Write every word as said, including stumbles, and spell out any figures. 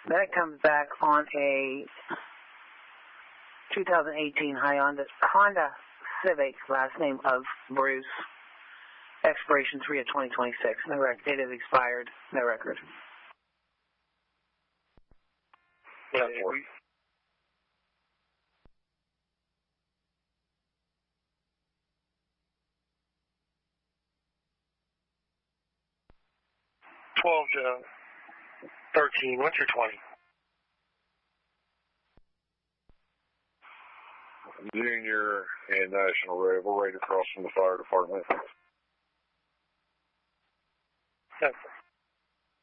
That comes back on a two thousand eighteen Honda, Honda Civic, last name of Bruce. Expiration three of twenty twenty-six. No record. It is expired. No record. Yeah, twelve to thirteen. What's your twenty? Junior and National Red. We're right across from the fire department. Okay.